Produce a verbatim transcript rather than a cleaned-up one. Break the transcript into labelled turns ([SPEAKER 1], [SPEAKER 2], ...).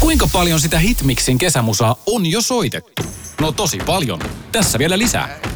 [SPEAKER 1] Kuinka paljon sitä Hitmixin kesämusaa on jo soitettu? No tosi paljon. Tässä vielä lisää.